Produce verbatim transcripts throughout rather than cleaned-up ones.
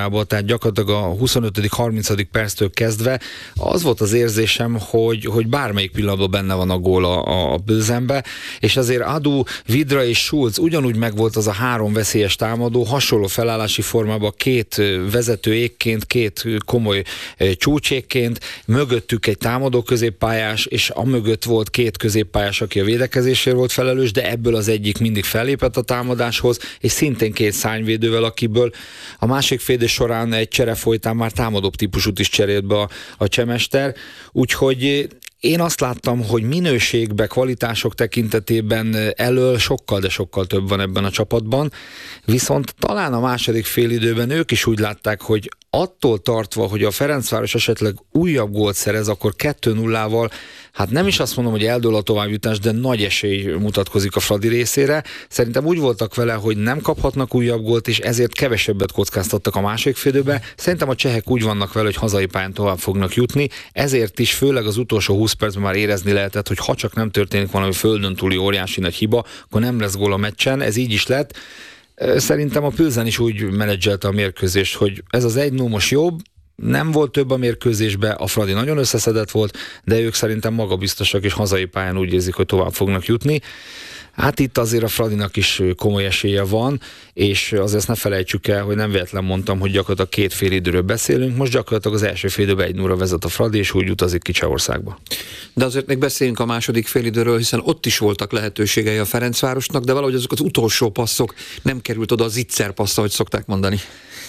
igazából, tehát gyakorlatilag a huszonötödik-harmincadik perctől kezdve az volt az érzésem, hogy, hogy bármelyik pillanatban benne van a gól a, a bőzembe, és azért Adu, Vidra és Schulz ugyanúgy megvolt az a három veszélyes támadó, hasonló felállási formában, két vezető égként, két komoly csúcsékként, mögöttük egy támadó középpályás, és amögött volt két középpályás, aki a védekezésért volt felelős, de ebből az egyik mindig fellépett a támadáshoz, és szintén két szárnyvédővel, akiből a másik fél idő során egy csere folytán már támadóbb típusút is cserélt be a, a csemester, úgyhogy én azt láttam, hogy minőségbe, kvalitások tekintetében elől sokkal, de sokkal több van ebben a csapatban, viszont talán a második félidőben ők is úgy látták, hogy attól tartva, hogy a Ferencváros esetleg újabb gólt szerez, akkor kettő nullával, hát nem is azt mondom, hogy eldől a továbbjutás, de nagy esély mutatkozik a Fradi részére. Szerintem úgy voltak vele, hogy nem kaphatnak újabb gólt, és ezért kevesebbet kockáztattak a második félidőbe. Szerintem a csehek úgy vannak vele, hogy hazai pályán tovább fognak jutni, ezért is főleg az utolsó húsz percben már érezni lehetett, hogy ha csak nem történik valami földön túli óriási nagy hiba, akkor nem lesz gól a meccsen, ez így is lett. Szerintem a Pilsen is úgy menedzselte a mérkőzést, hogy ez az egy null most jobb, nem volt több a mérkőzésben, a Fradi nagyon összeszedett volt, de ők szerintem magabiztosak és hazai pályán úgy érzik, hogy tovább fognak jutni. Hát itt azért a Fradinak is komoly esélye van, és azért ne felejtsük el, hogy nem véletlen mondtam, hogy gyakorlatilag két fél időről beszélünk, most gyakorlatilag az első fél időben egy nullra vezet a Fradi, és úgy utazik ki Csehországba. De azért még beszéljünk a második fél időről, hiszen ott is voltak lehetőségei a Ferencvárosnak, de valahogy azok az utolsó passzok nem került oda a zicser passz, ahogy szokták mondani.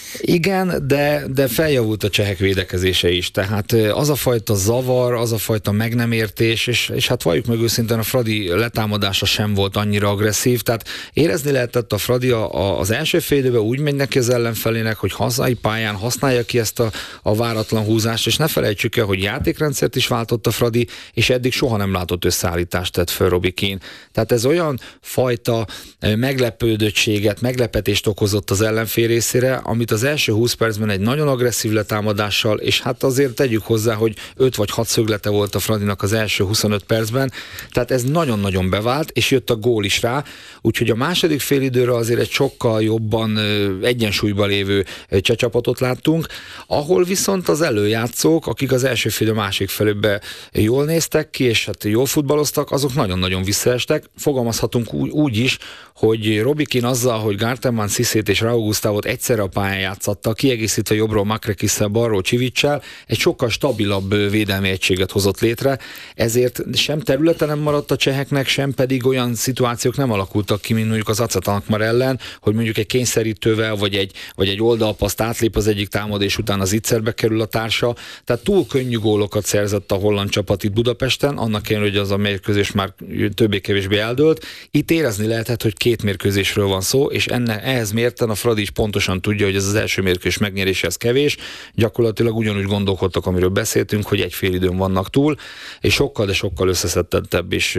Igen, de, de feljavult a csehek védekezése is, tehát az a fajta zavar, az a fajta meg nem értés, és, és hát valljuk meg őszintén, a Fradi letámadása sem volt annyira agresszív, tehát érezni lehetett a Fradi a, a, az első fél időben úgy megy neki az ellenfelének, hogy hazai pályán használja ki ezt a, a váratlan húzást, és ne felejtsük el, hogy játékrendszert is váltott a Fradi, és eddig soha nem látott összeállítást tett föl Robi Keane. Tehát ez olyan fajta meglepődöttséget, meglepetést okozott az ellenfél részére, amit az az első húsz percben egy nagyon agresszív letámadással, és hát azért tegyük hozzá, hogy öt vagy hat szöglete volt a Fradinak az első huszonöt percben, tehát ez nagyon-nagyon bevált, és jött a gól is rá, úgyhogy a második félidőre azért egy sokkal jobban egyensúlyban lévő cseh csapatot láttunk, ahol viszont az előjátszók, akik az első fél másik felőbe jól néztek ki, és hát jól futballoztak, azok nagyon-nagyon visszaestek. Fogalmazhatunk úgy, úgy is, hogy Robi Keane azzal, hogy Gartenmann, Cissét és Raúl Gustavot egyszerre a pályán játszatta, kiegészítve jobbról Makrekisszel, balról Csivicsel, egy sokkal stabilabb védelmi egységet hozott létre, ezért sem területen nem maradt a cseheknek, sem pedig olyan szituációk nem alakultak ki, mint mondjuk az Acetankmar ellen, hogy mondjuk egy kényszerítővel, vagy egy, vagy egy oldalpaszt átlép az egyik támad, és utána az zicserbe kerül a társa, tehát túl könnyű gólokat szerzett a holland csapat itt Budapesten, annak ellenére, hogy az a mérkőzés már többé-kevésbé eldőlt. Itt érezni lehetett, hogy két mérkőzésről van szó, és enne, ehhez mérten a Fradi is pontosan tudja, hogy ez az első mérkőzés megnyeréséhez kevés, gyakorlatilag ugyanúgy gondolkodtak, amiről beszéltünk, hogy egy fél időn vannak túl, és sokkal, de sokkal összeszedettebb és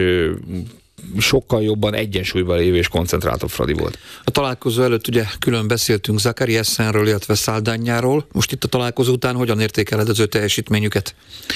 sokkal jobban egyensúlyban lévő és koncentráltabb Fradi volt. A találkozó előtt ugye külön beszéltünk Zakariassenről, illetve Saldanyáról. Most itt a találkozó után hogyan értékeled az ő teljesítményüket?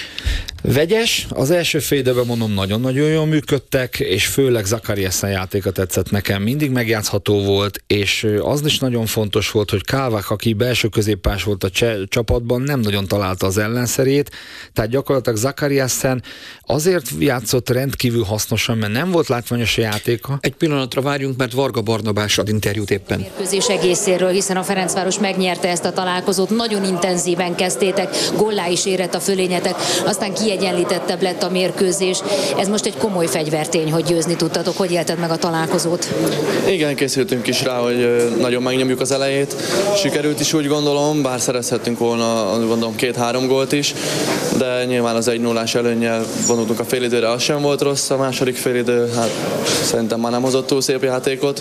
Vegyes, az első fél időben mondom nagyon-nagyon jól működtek, és főleg Zakariassen játéka tetszett nekem, mindig megjátszható volt, és az is nagyon fontos volt, hogy Kávák, aki belső középpás volt a cseh csapatban, nem nagyon találta az ellenszerét, tehát gyakorlatilag Zakariassen azért játszott rendkívül hasznosan, mert nem volt látványos a játéka. Egy pillanatra várjunk, mert Varga Barnabás ad interjút éppen. Mérkőzés egészéről, hiszen a Ferencváros megnyerte ezt a találkozót, nagyon intenzíven kezdtétek, gollá is érett a fölényetek, aztán kiegyenlítettebb lett a mérkőzés. Ez most egy komoly fegyvertény, hogy győzni tudtatok. Hogy élted meg a találkozót? Igen, készültünk is rá, hogy nagyon megnyomjuk az elejét. Sikerült is, úgy gondolom, bár szerezhettünk volna, gondolom, két-három gólt is, de nyilván az egy nullás előnnyel vonultunk a félidőre, az sem volt rossz, a második félidő, hát szerintem már nem hozott túl szép játékot,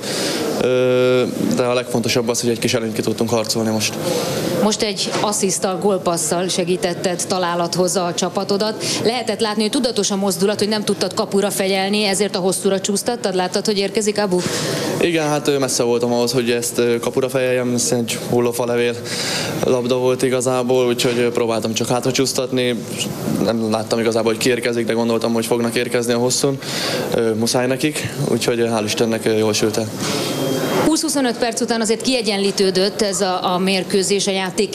de a legfontosabb az, hogy egy kis előnyt ki tudtunk harcolni most. Most egy assziszttal, gólpasszal segítetted találathoz a csapatodat. Lehetett látni, hogy tudatos a mozdulat, hogy nem tudtad kapura fegyelni, ezért a hosszúra csúsztattad? Láttad, hogy érkezik Abu? Igen, hát messze voltam ahhoz, hogy ezt kapura fejeljem, ez egy hullófalevél labda volt igazából, úgyhogy próbáltam csak hátra csúsztatni. Nem láttam igazából, hogy kiérkezik, de gondoltam, hogy fognak érkezni a hosszún. Muszáj nekik, úgyhogy hál' Istennek jól sült el. húsz-huszonöt perc után azért kiegyenlítődött ez a, a mérkőzés, a játék